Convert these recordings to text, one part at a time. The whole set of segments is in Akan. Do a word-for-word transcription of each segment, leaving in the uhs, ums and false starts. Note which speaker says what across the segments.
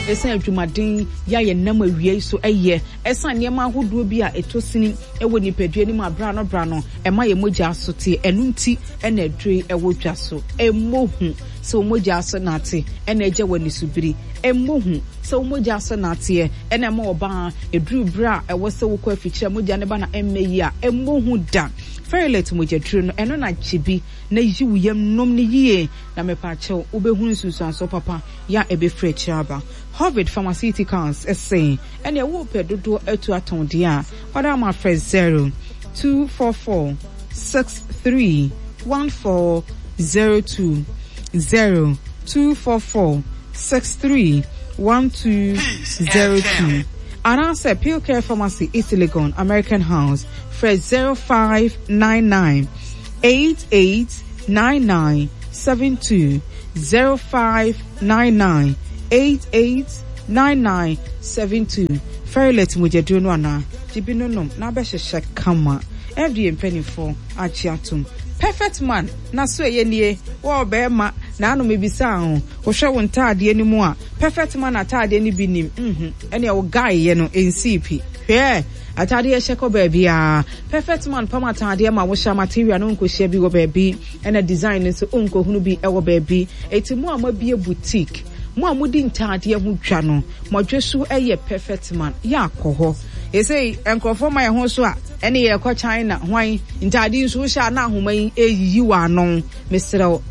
Speaker 1: esa adwumaden ya ye nam awie so eye esa niema ahodo bi a etosini ewo nipadua ni mu abra no bra no ema ye mogya asote enunti ena adwe ewo dwa so emohu so mogya aso nate ena eje wani subiri emohu so mogya aso nate ena ma oba edru bra ewo se wo kwa fikyira mogya ne ba na emmeyi a emohu da Failet mogya dru no eno na chibi na yiwu yam nom ne yie na mepa chew ubehunu susan so papa ya ebe frechaba Harvard Pharmaceuticals is saying and ya wo pedodo etu atonde a oda ma fresh zero two four four six three one four zero two zero two four four six three one two zero two. And I said Pure Care Pharmacy East Legon American House fresh zero five nine nine eight eight nine nine seven two zero five nine nine eight eight nine nine seven two. Failet mogya dru no ana jibino nom na be hye kama F D A penny for achiatum perfect man na so ye nie wo be ma na anu mebisa ho wo hwe wo ntaade ani mu a perfect man ataade ni binim mhm ene wo guy ye no N C P hwe ataade ye sheko baby a perfect man pama ataade ma wo sha material no nkohia bi wo baby ene design so onko hunu bi e wo baby eti mu ama bi e boutique mu amudi ntaade ho dwa no modwesu eye perfect man ya akoho e say enkrofo ma ye ho so a ene ye ko China hwan ntaade nso sha na ahoma yi eyiyi wa no mesrew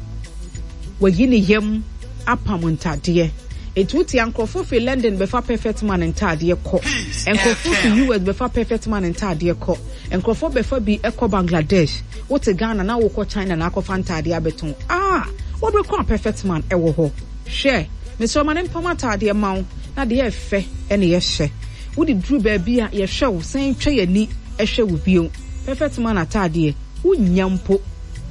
Speaker 1: wagini yem apam ntaade etuti ankrofo fi London befa perfect man ntaade ko enkrofo fi U S befa perfect man ntaade ko enkrofo befa bi eko Bangladesh wote Ghana na wo ko China na akofa ntaade abeton ah wo be ko perfect man e wo ho hwe mesrew man empama ntaade mawo na de efe ene ye hye wodi dru ba bia ye hwe wo sen twa yani ehwe wo bio perfect man atade unyampo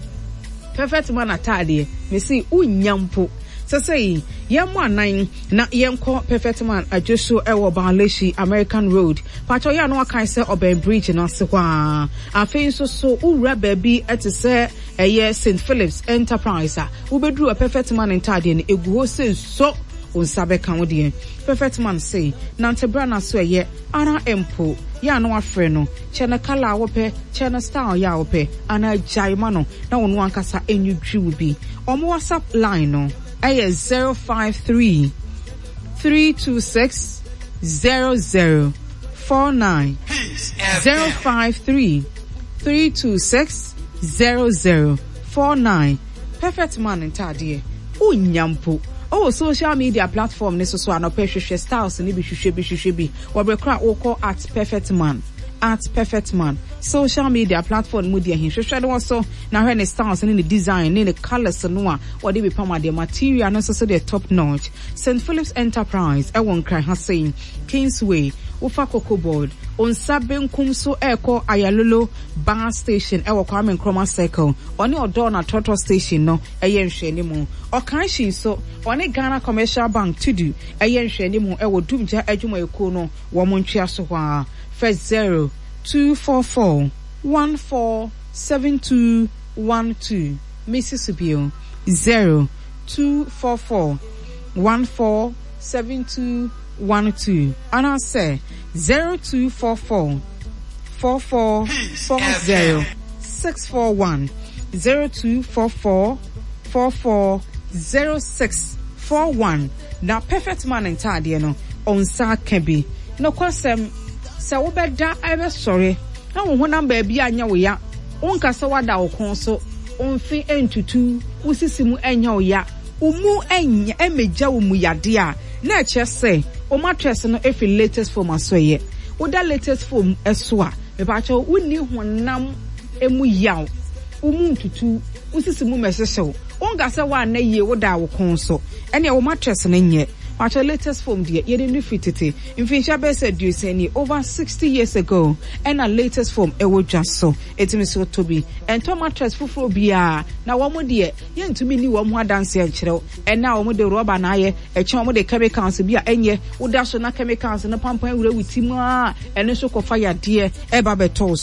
Speaker 1: perfect man atade me see unyampo so say yemu anan na yenko perfect man ajoso ewo Bangladesh American Road pacho ya no akan se Oben Bridge na se kwa afin so so ura baby etise eye Saint Philip's Enterprise ubedru a perfect man entade ne egu ho se so onsabe kan wode perfect man say nantebra na so eye ara empo ya no afre no chena kala wope chena style ya wope ana jaima no na wonu ankasa enwudwi bi omo WhatsApp line no eye zero five three three two six zero zero four nine zero five three three two six zero zero four nine perfect man entade unyampo oh social media platform ne so so anopehwehwe styles ne bi hwehwe bi hwehwe bi wobrekra woko at perfect man at perfect man social media platform mu dia hwehwe de so na hwe ne styles ne design ne colors no a wode bi pama de material no so so the top notch Saint Philip's Enterprise e won kran ha saying Kingsway ufa Cocoa Board on sabenkum so eko Ayalolo bar station e wo Kwame Nkrumah circle oni odo na Toto station no eye nhwene mu okan shin so oni Ghana Commercial Bank tudu eye nhwene mu e wo dumja adwuma eko no wo mo ntwea so hwa first zero two four four one four seven two one two Mississippi zero two four four one four seven two one two and I say zero two four four four four four zero six four one zero two four four four four zero six four one. Now perfect man entire no on sa can be no kwasem sa wo beda I be sorry na wo ho number bia anya wo ya onka se wada wo kon so onfi entutu usisimu anya wo ya umu enya emeja wo mu yade a na che say o mattress no efi latest form asoye wo da latest form eso a me ba che wonni honam emu yaw umu ntutu usisimu mesehyew onga se wa na ye wo da wo kon so ene wo mattress no nye Wacha latest form dear, ye didn't fit it. In Fincha Bess said you say over sixty years ago, and a latest form it was just so. It's me so to be. And Tomatress Fufobia. Now one more dear, young to me new one more dance and chill. And now with the rubber and I, a charm with the chemicals be a enye, would dash on a chemicals and a pump with Timua, and a soak of fire dear, Eba Betoso.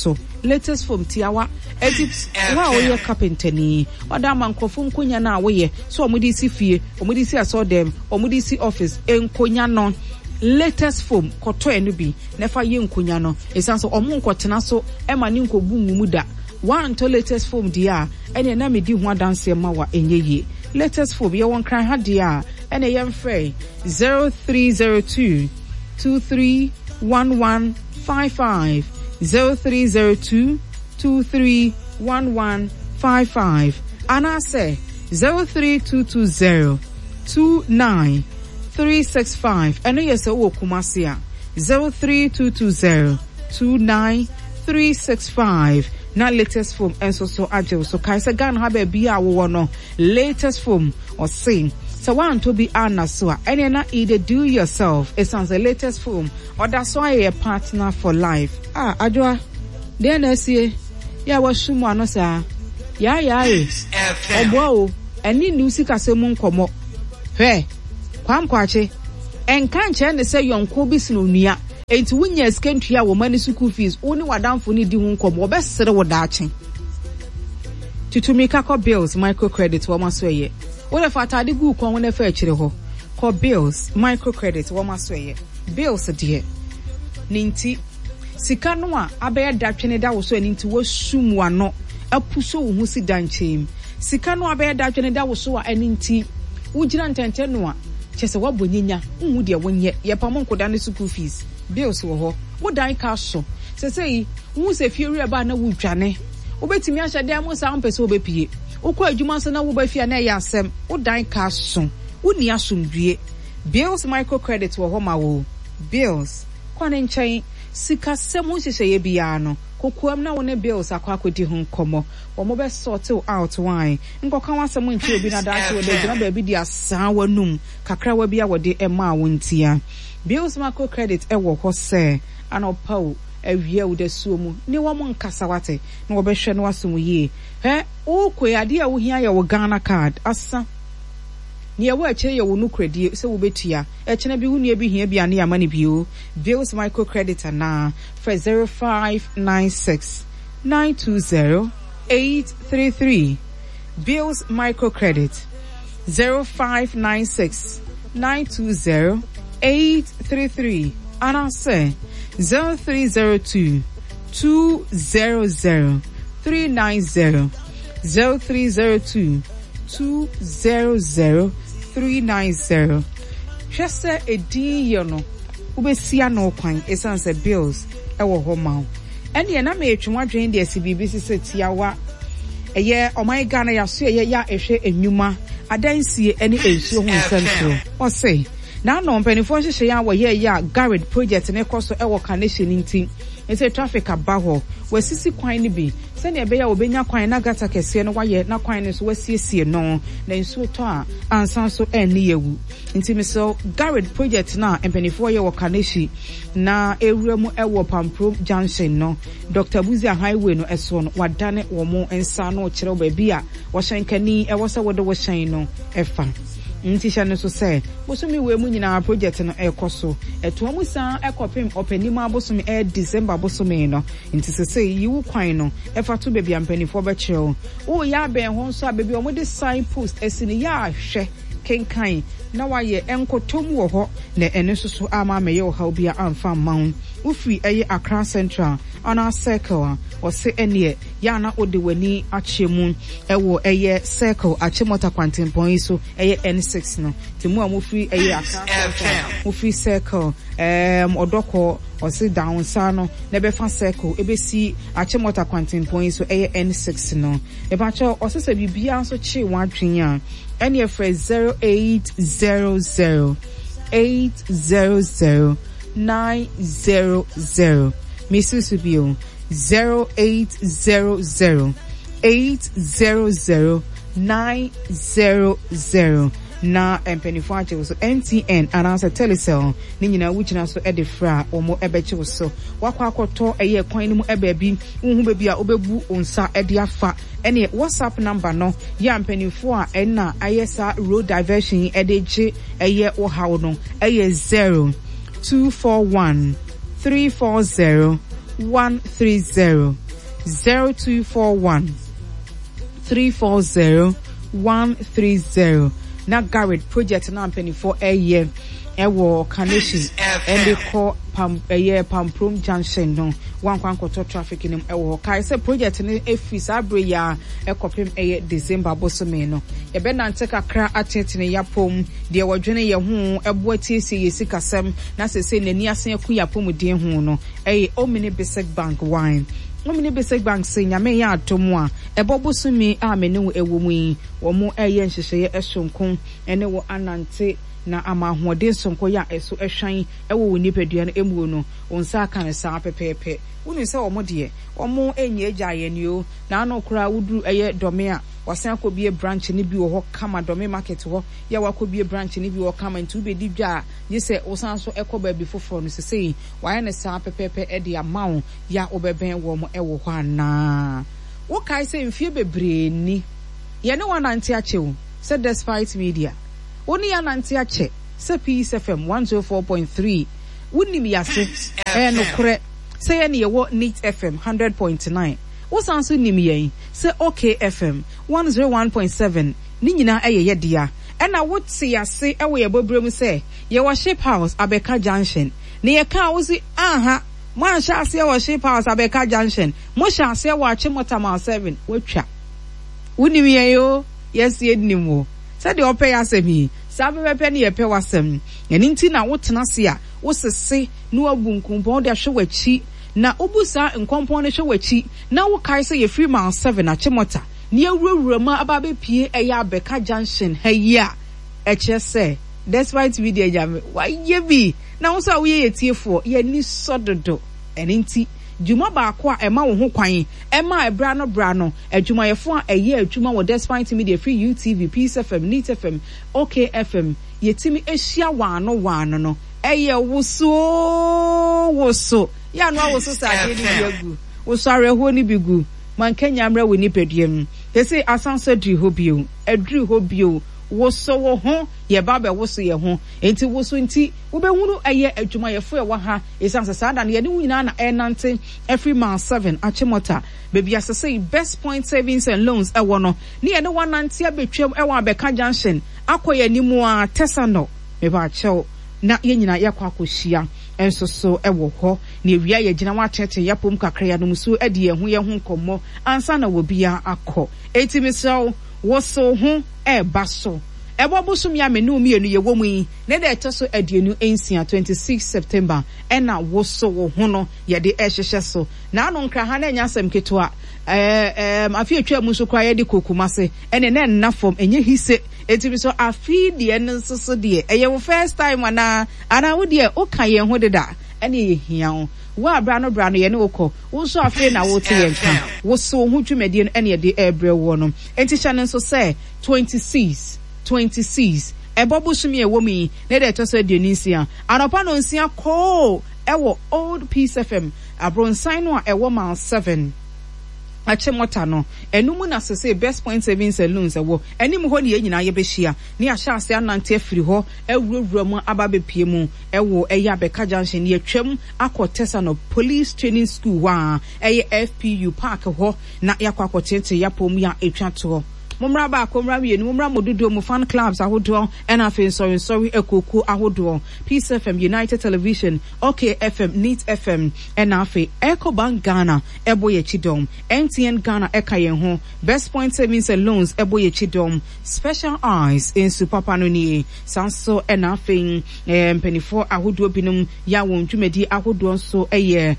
Speaker 1: latest foam tiawa edit wa wo ye carpenter ni oda man krofo nkonya na wo ye so omudi si fie omudi si aso dem omudi si office enkonya no latest foam koto enu bi na fa ye nkonya no esanso omo nkotena so e ma ni nkobu ngumu da one to latest foam dia ene na me di ho adanse ma wa enyeye latest foam ye won kran ha dia ene ye mfrey zero three zero two two three one one five five zero three zero two two three one one five five and I say zero three two two zero two nine three six five and yes o Kumasia zero three two two zero two nine three six five na latest foam enso so agile so kai se gan ha ba bia wo no latest foam or sing so one to be ana so any na either do yourself it sounds the latest foam or that's why a partner for life ah adwa then I see ya wa sumu ano sa ya ya e obo o eni ni usika se mu nkomo he kwam kwache enka nche ne se yonko bi sino nua enti wunya skentua wo mani school fees oni wadamfo ni di hu nkomo obesere wo daachen tutumika ko bills microcredit wo maso ye wo le fata de gu kon wo na fa akire ho ko bills microcredit wo maso ye bills de ninti sika no a abeye datwene da wo so ninti wo sum wano apuso wo hu si danchem sika no abeye datwene da wo so a ninti ujira ntente no a chese wabonyenya nhu de wonye ye pam nkoda ne school fees bills wo ho wo dan ka so se sei hu se fiori ba na wo dwane wo betimi ahye dem mo sa mpese wo bepie wo kwa adwuma so na wo ba fia na ya asem wo dan ka so wo ni asomdue bills microcredit wo ho ma wo bills kwane nchen sika semu hyehyɛ ye bia no kokoam na wone bills akwa akodi ho nkomo wo mo be sort out wine nkoka wasem nche obi na dace wo de gina ba bi di asan wanum kakra wa bia wo de ema wontia bills microcredit e wo ho se anopa o awie wo de suomu ni wo mo nkasa wate na wo be hwe no wasom yie he o koyade a wo hia ye wo Ghana card asa ni ewo eche ye wo no credit se wo betua eche na bi hu ni bi hia bia na yama ni bio bills microcredit na for zero five nine six nine two zero eight three three bills microcredit zero five nine six nine two zero eight three three and I say zero three zero two two zero zero three nine zero zero three zero two two zero zero three nine zero. Just a D yono ubesia no kwan esanse bills ewo ho ma. And ye na me etwuma dwen de C B B C setiawa eye omai Ghana ya so eye ya ehwe enwuma adansie ene ensuo ho nsentro. O say na no mpanifo hyehyɛ ya wo ye ya Garrett project ne koso ewo connection ntin ese traffic abaho wasisi kwan ni bi se ne be ya obenya kwan na gata kese no waye na kwan ne so wasiesie no na nsuo to a ansan so eni yewu nti miso Garrett project na mpanifo ye wo connection na ewuremu ewo Pampro Junction no Doctor Buzia highway no eso no wadane wo mo ensa no kire ba bi a wo hyenkani ewo se wo de wo hyen no efa nti sha no so say bosomi we mu nyina project no ekoso eto mu san ekopem openim abosomi e December bosomi no nti se say yiwu kwan no efa to bebia mpanifo be kire o ya ben ho so abebi o mo de sign post esini ya hwe kenkan na waye enkotom wo ho na ene soso ama meye wo ha obi amfa maun ufri eye Accra Central on our circle or say ene ya na ode wani achemu ewo eye circle achemota kwanten point so eye N six no timu amufri eye Accra Central ufri circle em odoko or say down sano na be fa circle ebesi achemota kwanten point so eye N six no e ba cho o se bibia so chi wadwen a any of zero eight zero zero eight zero zero nine zero zero Missus Bio zero eight zero zero eight zero zero nine zero zero na empenifo ache so M T N announcer Telecel ni nyina wuchina so edefra omo ebeche so wakwa akoto eye kwan ni mu ebabi unhu bebi a obebu onsa ede afa ene WhatsApp number no ya empenifo a ena ayesa road diversion edeje eye ohawo no eye zero two four one three four zero one three zero zero two four one three four zero one three zero. Na Garrett project na mpeni for a year. Ewo Carnation and they call Pam a year Pamprum Junction no one kwankoto traffic in ewo kai say project ni efis abre ya ekopem eye December bosome no e be na nteka kra atete ne yapom de wodwene ye ho ebo tiesi yesi kasem na sese nani asen ku yapom de ho no eye Omni Basic Bank wine Omni Basic Bank say nyame ya atomo a ebo bosome a mene wo ewo mu yi wo mo eye nhyehyeye esonkon ene wo anante na amahoɔden sonko ya eso ehwan ewo wo nipadua no emu no onsa kan sa pepepe wonu sɛ wo de wo mo enye agya ye ni o na ano kura wudu eye dome a wasan akobie branch ni bi wo hɔ kama dome market hɔ ya wakobie branch ni bi wo kama ntu be di dwa ye sɛ osan so ekoba bi foforo no sesei wa ne sa pepepe e de amawo ya obeben wo mo ewo hɔ ana wo kai sɛ mfie bebre ni ye ne wanante achew sɛ despite media Oni ya nanti ache se Peace F M one oh four point three wuni mi yase eh no kore se ye ne ye wo Neat F M one hundred point nine wo sanso nim yen se OK F M one oh one point seven ni nyina eye ye dia e na wo ti yase e wo ye bobrem se ye wo Ship House Abeka Junction ne ye ka wo si aha mo anhya ase wo Ship House Abeka Junction mo hya ase wo Achimota Mile seven wo twa wuni mi yen yo yes ye nim wo said the opay asemi sabe pepe ne yepe wasem eni nti na wotena se a wosese no abunkunpon de hwewachi na obusa nkompon ne hwewachi na wo kai se ye free mile seven Achimota ne awurawura ma ababe pie eya Abeka Junction hayia eche se despite video jame waye bi na wo so wo ye tiefo ye ni sododo eni nti Juma ba kwa ema wo ho kwan ema ebra no bra no adwuma yefo a eye adwuma wo despite media free U T V Peace F M Neat F M OK F M yetimi ehia wano wano no eye woso woso ya no woso sade ni biagu woso areho ni bigu man Kenya mra we ni pediem they say asanso dri hobio edri hobio woso wo ho ye ba be woso ye ho enti woso nti wo be hunu eye adwuma ye fo e wa ha esanse sada na ye ne nyina na enante every mile seven Achimota baby asese best point savings and loans e wo no ne ye ne wanante abetwam e wa Abeka Junction akoye nimu a tesano me ba chew na ye nyina yakwa akohia enso so e wo ho na ewia ye gina wa tete yapom kakra ya no musu e de ye ho ye ho nkommo ansa na wo bia akọ enti miso woso ho e baso ebo busum ya menu mienu ye wo mu yi ne de etoso aduenu ensia twenty-six September e na woso wo ho no ye de ehhehye so na anu nkra ha na nya asem keto a eh eh afi atwa mu so kwa ye de kokumase ene na na form enye hise etimi so afi de en so de eye wo first time ana ana wo de o kan ye ho de da ene ye hia ho wa bra no bra no ye ne wokọ wo so afi na wo te ye nka wo so ho dwumade no ene ye de ebre wo no enti channel so say twenty-six twenty-six ebobu sumi e wo mi ne de to so de nisia anopa no nsia ko ewo Old Peace F M abronsan no a ewo mile seven Achimota no enum na sese best point savings and loans ewo enim ho ne nyina ye behia ne ahya ase anante afiri ho ewurawura mu ababe pie mu ewo eya Abeka Junction ne atwam akotesa no police training school wa eye F P U park ho na yakwa akotete yapom ya etwa to Mumra ba komra wie ni mumra modudo mu fan clubs ahodo and afen sorry sorry ekoko ahodo Peace F M United Television OK F M Neat F M and afe Ecobank Ghana eboye chidom M T N Ghana ekayen ho best point savings and loans eboye chidom special eyes in Supapa no ni sanso and afe um penifo ahodo binum ya won dwumedi ahodo so eye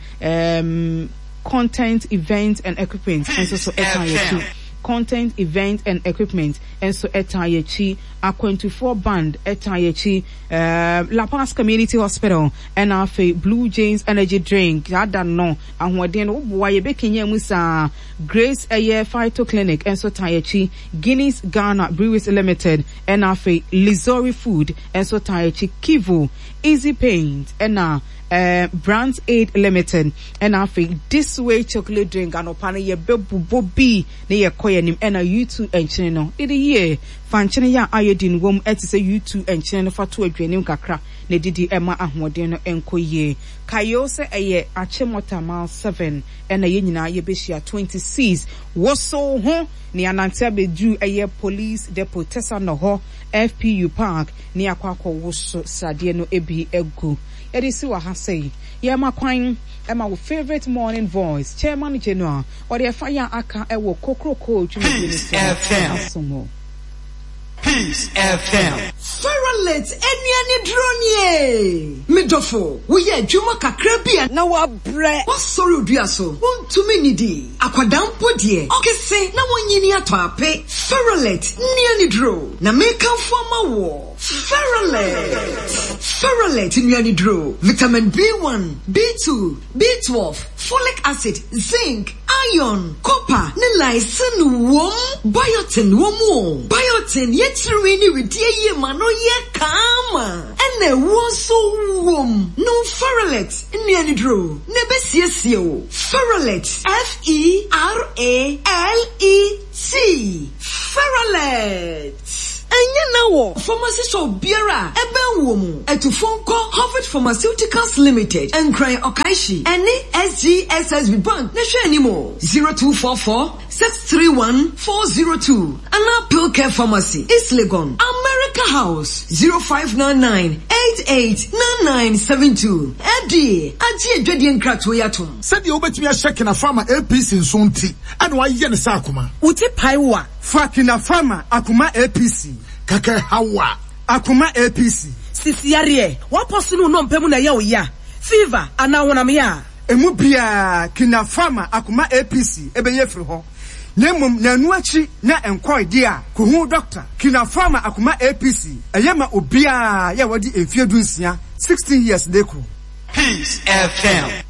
Speaker 1: um content events and equipment and so so ekayen content, event, and equipment. And so etayechi a twenty-four band etayechi uh, La Paz Community Hospital and afe Blue James Energy Drink. I don't know. And what then why you baking musa Grace Aye Phyto Clinic and so tayechi Guinness Ghana Brewers Limited and afe Lizori Food and so tayechi Kivu Easy Paint and now uh, Brands Aid Limited and afi this way chocolate drink anopana ye bebu bobi ne ye koye nim and a you two enchine no did ye fanchine ya iodine wom etise you two enchine no fa to adwanim kakra ne didi ema ahoden no enkoye kayo se eye achemota mile seven and a ye nyina ye behia twenty C's woso ho ni anantia bedu eye police depot tesa no ho F P U Park ni akwakwo woso sade no ebi egu edisi wa ha say ye makwan ema wo favorite morning voice chairman general or the fire aka ewo kokroko twumi
Speaker 2: F M Peace F M
Speaker 3: Ferrolet eniani drone midofo wo ye adwuma kakra bia na wa bre wa sorry odua so wontumi nidi akwadampo de okese na wonyini ato ape Ferrolet niani dro na make am for ma wo Ferrolet Ferrolet niani dro vitamin B one B two B twelve folic acid zinc iron copper ne lysine wom biotin wom biotin yetiri ni widie ye mano ye kama ene wo so wom no Ferrolet niani dro ne besiesie o Ferrolet F E R A L E T Ferrolet Anya nawo pharmacy shop biara ebe wo mu etufonko Harvard Pharmaceuticals Limited Enkran Okaishi ene S G S S B Bank na hwe animo zero two four four six three one four zero two Ana Pill Care Pharmacy East Legon America House zero five nine nine eight eight nine nine seven two Edi aji edwedi nkrato yatom
Speaker 4: said you obetumi ahye na farmer A P C nso nti ana wa ye ne sa akoma
Speaker 3: uti paiwa
Speaker 4: fakina farmer akoma A P C kaka hawa akoma A P C
Speaker 3: sisi yare wa posunu no mpemu na ya oya fever ana wonam ya
Speaker 4: emu bia kina farmer akoma A P C ebeye firi ho nemum na anu achi na enkoy dia ko hu doctor kina farmer akoma A P C eyema obia ya wadi emfie dunsia sixteen years deko
Speaker 2: Peace F M